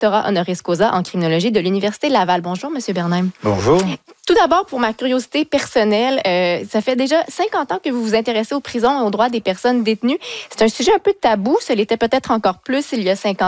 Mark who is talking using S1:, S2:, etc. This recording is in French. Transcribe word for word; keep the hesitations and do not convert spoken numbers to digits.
S1: doctorat honoris causa en criminologie de l'Université Laval. Bonjour, Monsieur Bernheim.
S2: Bonjour.
S1: Tout d'abord, pour ma curiosité personnelle, euh, ça fait déjà cinquante ans que vous vous intéressez aux prisons et aux droits des personnes détenues. C'est un sujet un peu tabou, ça l'était peut-être encore plus il y a cinquante ans.